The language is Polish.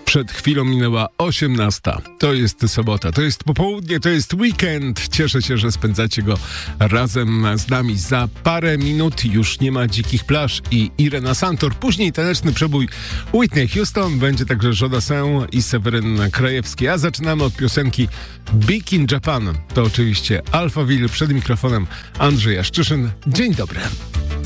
Przed chwilą minęła 18. To jest sobota, to jest popołudnie, to jest weekend. Cieszę się, że spędzacie go razem z nami. Za parę minut już nie ma dzikich plaż i Irena Santor. Później taneczny przebój Whitney Houston. Będzie także Joe Sen i Seweryn Krajewski. A zaczynamy od piosenki Big in Japan. To oczywiście Alphaville. Przed mikrofonem Andrzej Jaszczyszyn. Dzień dobry.